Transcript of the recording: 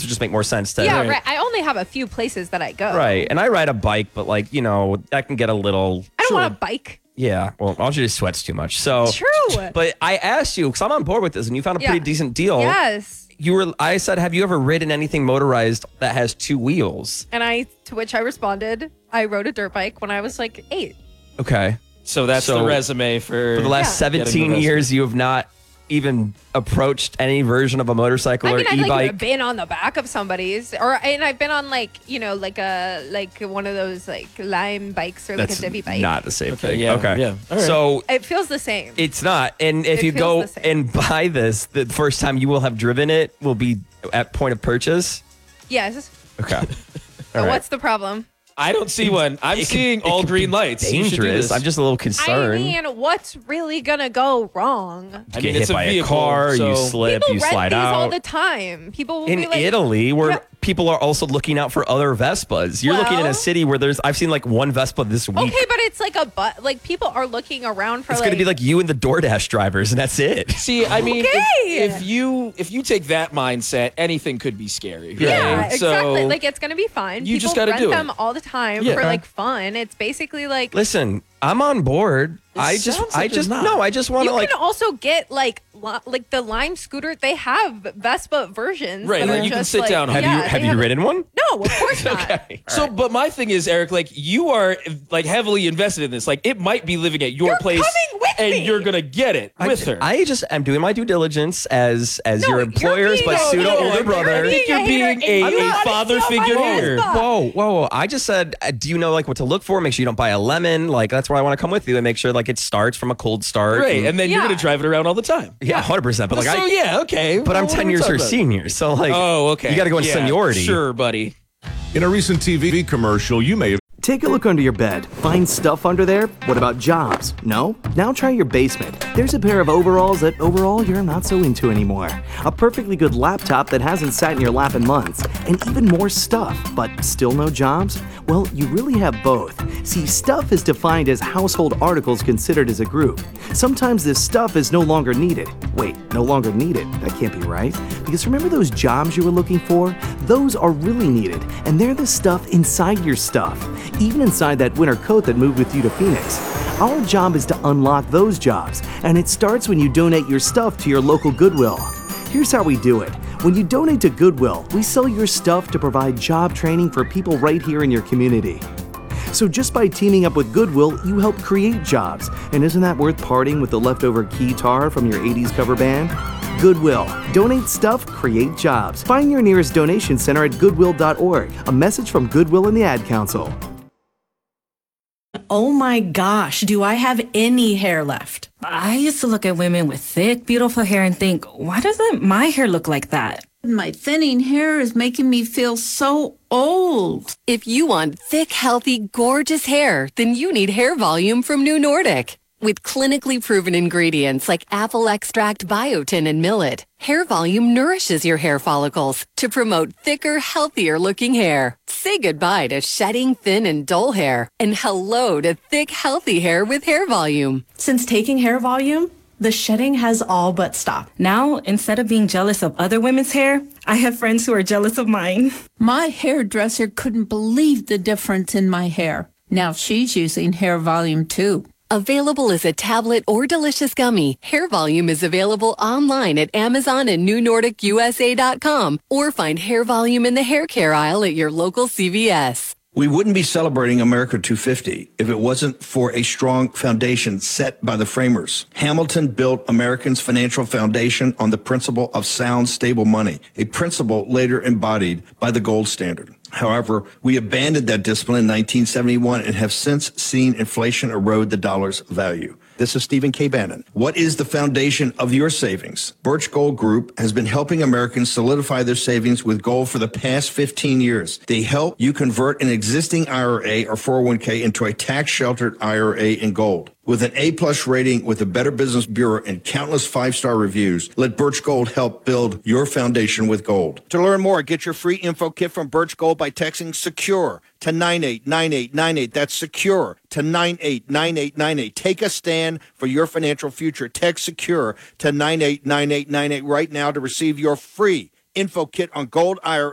would just make more sense to. Yeah, right. I only have a few places that I go. Right. And I ride a bike, but like, that can get a little. I don't want a bike. Yeah. Well, Audrey just sweats too much. So. True. But I asked you, because I'm on board with this, and you found a pretty decent deal. Yes. I said, have you ever ridden anything motorized that has two wheels? And to which I responded, I rode a dirt bike when I was like 8. Okay. So that's the resume for the last 17 years, you have not even approached any version of a motorcycle or e-bike. I've been on the back of somebody's, and I've been on like one of those like Lime bikes or like a divvy bike. Not the same thing. Yeah. Okay. Yeah. All right. So it feels the same. It's not. And if you go and buy this, the first time you will have driven it will be at point of purchase. Yes. Okay. What's the problem? I don't see one. I'm seeing all green lights. Dangerous. I'm just a little concerned. I mean, what's really gonna go wrong? Get hit by a car, you slip, you slide out. People rent these all the time. People will in be like, Italy, where people are also looking out for other Vespas. You're looking in a city where I've seen like one Vespa this week. Okay, but it's like like people are looking around for. It's going to be like you and the DoorDash drivers, and that's it. See, I mean, if you take that mindset, anything could be scary. Right? Yeah, exactly. So like it's going to be fine. You just got to do them all the time for like fun. It's basically like. Listen, I'm on board. I just want to You can also get like the Lime scooter. They have Vespa versions. Right, you can sit down. Have you ridden one? No, of course not. Okay. So, but my thing is, Eric, like you are like heavily invested in this. Like it might be living at your place, and you're gonna get it with her. I'm doing my due diligence as your employers, but pseudo older brother. I think you're being a father figure here. Whoa! I just said, do you know like what to look for? Make sure you don't buy a lemon. Like that's why I want to come with you and make sure like it starts from a cold start. Right, and then you're gonna drive it around all the time. Yeah, 100%. But like, okay. But I'm 10 years her senior, so like, okay, you got to go in seniority. Sure, buddy. In a recent TV commercial, you may have. Take a look under your bed. Find stuff under there? What about jobs? No? Now try your basement. There's a pair of overalls that overall you're not so into anymore. A perfectly good laptop that hasn't sat in your lap in months. And even more stuff, but still no jobs? Well, you really have both. See, stuff is defined as household articles considered as a group. Sometimes this stuff is no longer needed. Wait, no longer needed? That can't be right. Because remember those jobs you were looking for? Those are really needed, and they're the stuff inside your stuff. Even inside that winter coat that moved with you to Phoenix. Our job is to unlock those jobs, and it starts when you donate your stuff to your local Goodwill. Here's how we do it. When you donate to Goodwill, we sell your stuff to provide job training for people right here in your community. So just by teaming up with Goodwill, you help create jobs. And isn't that worth parting with the leftover keytar from your 80s cover band? Goodwill. Donate stuff, create jobs. Find your nearest donation center at goodwill.org. A message from Goodwill and the Ad Council. Oh my gosh, do I have any hair left? I used to look at women with thick, beautiful hair and think, why doesn't my hair look like that? My thinning hair is making me feel so old. If you want thick, healthy, gorgeous hair, then you need Hair Volume from New Nordic. With clinically proven ingredients like apple extract, biotin, and millet, Hair Volume nourishes your hair follicles to promote thicker, healthier looking hair. Say goodbye to shedding, thin, and dull hair, and hello to thick, healthy hair with Hair Volume. Since taking Hair Volume, the shedding has all but stopped. Now, instead of being jealous of other women's hair, I have friends who are jealous of mine. My hairdresser couldn't believe the difference in my hair. Now she's using Hair Volume too. Available as a tablet or delicious gummy, Hair Volume is available online at Amazon and NewNordicUSA.com, or find Hair Volume in the hair care aisle at your local CVS. We wouldn't be celebrating America 250 if it wasn't for a strong foundation set by the framers. Hamilton built Americans' financial foundation on the principle of sound, stable money, a principle later embodied by the gold standard. However, we abandoned that discipline in 1971 and have since seen inflation erode the dollar's value. This is Stephen K. Bannon. What is the foundation of your savings? Birch Gold Group has been helping Americans solidify their savings with gold for the past 15 years. They help you convert an existing IRA or 401k into a tax-sheltered IRA in gold. With an A-plus rating with the Better Business Bureau and countless five-star reviews, let Birch Gold help build your foundation with gold. To learn more, get your free info kit from Birch Gold by texting SECURE to 989898. That's SECURE to 989898. Take a stand for your financial future. Text SECURE to 989898 right now to receive your free info kit on gold IRA.